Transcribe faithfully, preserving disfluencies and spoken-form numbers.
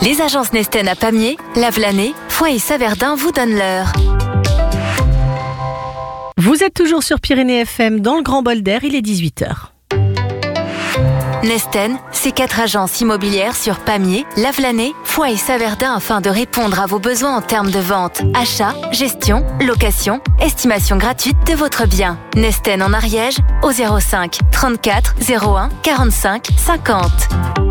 Les agences Nesten à Pamiers, Lavelanet, Foix et Saverdin vous donnent l'heure. Vous êtes toujours sur Pyrénées F M dans le Grand Bol d'Air, il est dix-huit heures. Nesten, c'est quatre agences immobilières sur Pamiers, Lavelanet, Foix et Saverdin afin de répondre à vos besoins en termes de vente, achat, gestion, location, estimation gratuite de votre bien. Nesten en Ariège au zéro cinq trente-quatre zéro un quarante-cinq cinquante.